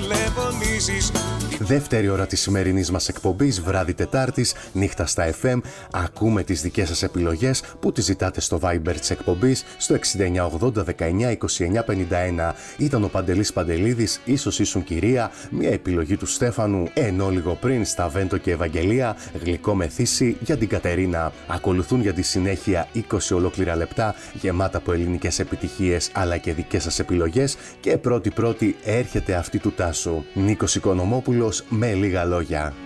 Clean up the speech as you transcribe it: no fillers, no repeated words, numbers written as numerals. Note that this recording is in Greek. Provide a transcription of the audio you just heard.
τηλεφωνήσεις. Δεύτερη ώρα της σημερινής μας εκπομπής, βράδυ Τετάρτης, νύχτα στα FM. Ακούμε τις δικές σας επιλογές που τις ζητάτε στο Viber της εκπομπής στο 6980192951. Ήταν ο Παντελής Παντελίδης, ίσως ήσουν κυρία, μια επιλογή του Στέφανου, ενώ λίγο πριν στα Βέντο και Ευαγγελία, γλυκό μεθύσι για την Κατερίνα. Ακολουθούν για τη συνέχεια 20 ολόκληρα λεπτά γεμάτα από ελληνικές επιτυχίες αλλά και δικές σας επιλογές και πρώτη έρχεται αυτή του Τάσου. Νίκος Οικονομόπουλος με λίγα λόγια.